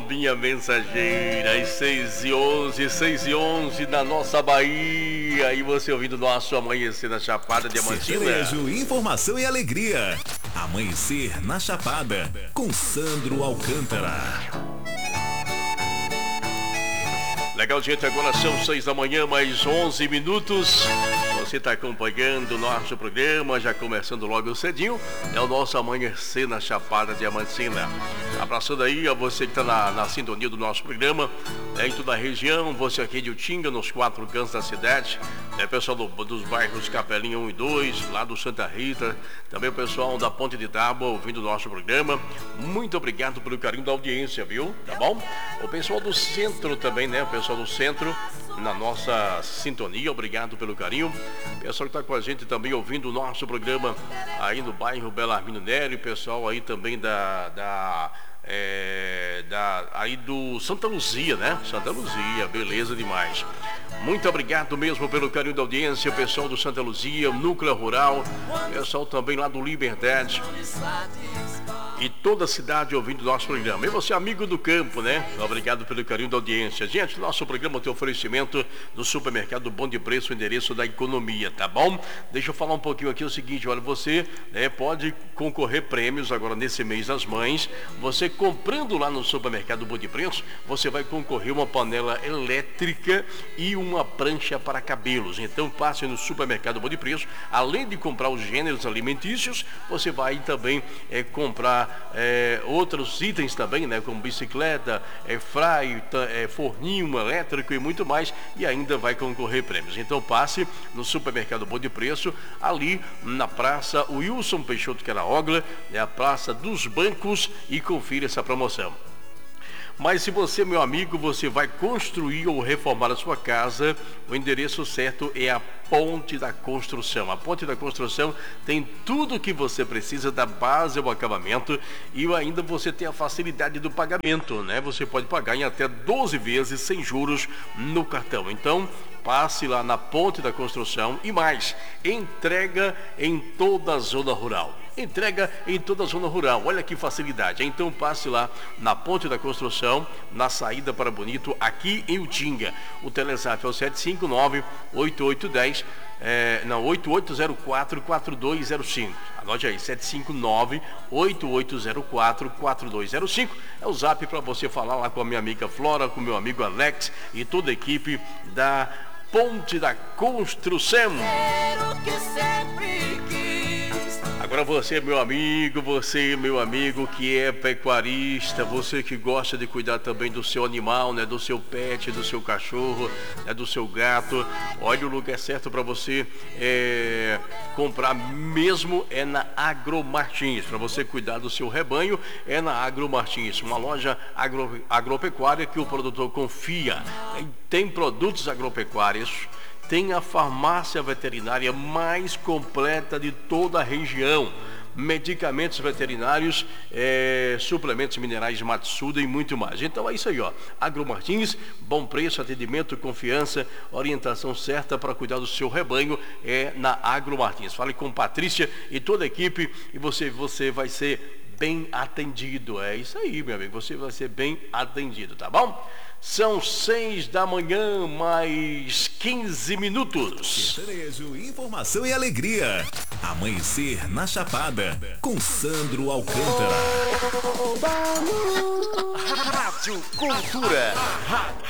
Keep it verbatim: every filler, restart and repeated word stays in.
Pombinha Mensageira, às seis e onze, seis e onze na nossa Bahia. E você ouvindo nosso Amanhecer na Chapada Diamantina. Sertanejo, informação e alegria. Amanhecer na Chapada, com Sandro Alcântara. Legal, gente, agora são seis da manhã, mais onze minutos. Você está acompanhando o nosso programa, já começando logo cedinho. É o nosso Amanhecer na Chapada Diamantina. Abraçando aí a você que está na, na sintonia do nosso programa, é, em toda a região, você aqui de Utinga, nos quatro cantos da cidade, é, pessoal do, dos bairros Capelinha um e dois, lá do Santa Rita, também o pessoal da Ponte de Tábua ouvindo o nosso programa. Muito obrigado pelo carinho da audiência, viu? Tá bom? O pessoal do centro também, né? O pessoal do centro na nossa sintonia, obrigado pelo carinho. Pessoal que está com a gente também ouvindo o nosso programa aí no bairro Belarmino Nery, pessoal aí também da, da, é, da aí do Santa Luzia, né? Santa Luzia, beleza demais. Muito obrigado mesmo pelo carinho da audiência, pessoal do Santa Luzia, Núcleo Rural, pessoal também lá do Liberdade e toda a cidade ouvindo o nosso programa. E você, amigo do campo, né? Obrigado pelo carinho da audiência. Gente, nosso programa tem oferecimento do supermercado Bom de Preço, o endereço da economia, tá bom? Deixa eu falar um pouquinho aqui o seguinte, olha, você né, pode concorrer prêmios agora nesse mês das mães. Você comprando lá no supermercado Bom de Preço, você vai concorrer uma panela elétrica e uma prancha para cabelos. Então passe no supermercado Bom de Preço, além de comprar os gêneros alimentícios, você vai também é, comprar É, outros itens também, né, como bicicleta, é, fry, é, forninho elétrico e muito mais, e ainda vai concorrer prêmios. Então passe no supermercado Bom de Preço, ali na praça Wilson Peixoto Queraogla, é a praça dos bancos, e confira essa promoção. Mas se você, meu amigo, você vai construir ou reformar a sua casa, o endereço certo é a Ponte da Construção. A Ponte da Construção tem tudo o que você precisa, da base ao acabamento, e ainda você tem a facilidade do pagamento, né? Você pode pagar em até doze vezes sem juros no cartão. Então, passe lá na Ponte da Construção e mais, entrega em toda a zona rural. Entrega em toda a zona rural, olha que facilidade. Então passe lá na Ponte da Construção, na saída para Bonito, aqui em Utinga. O Telezap é o sete cinco nove, oito oito um zero, é, não, oito oito zero quatro, quatro dois zero cinco. Anote aí, sete cinco nove, oito oito zero quatro, quatro dois zero cinco. É o zap para você falar lá com a minha amiga Flora, com o meu amigo Alex e toda a equipe da Ponte da Construção. Quero que sempre quis. Agora você, meu amigo, você, meu amigo que é pecuarista, você que gosta de cuidar também do seu animal, né, do seu pet, do seu cachorro, né, do seu gato, olha, o lugar certo para você é, comprar mesmo é na Agromartins. Para você cuidar do seu rebanho é na Agromartins, uma loja agro, agropecuária que o produtor confia. Tem produtos agropecuários, tem a farmácia veterinária mais completa de toda a região, medicamentos veterinários, é, suplementos minerais Matsuda e muito mais. Então é isso aí, ó. Agromartins, bom preço, atendimento, confiança, orientação certa para cuidar do seu rebanho é na Agromartins. Fale com Patrícia e toda a equipe e você, você vai ser bem atendido. É isso aí, meu amigo, você vai ser bem atendido, tá bom? São seis da manhã, mais quinze minutos. Sertanejo, informação e alegria. Amanhecer na Chapada, com Sandro Alcântara. Rádio Cultura.